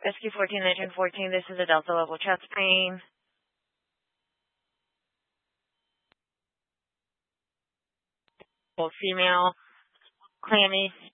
Rescue 14, Engine 14, this is a Delta level chest pain. Both female, clammy.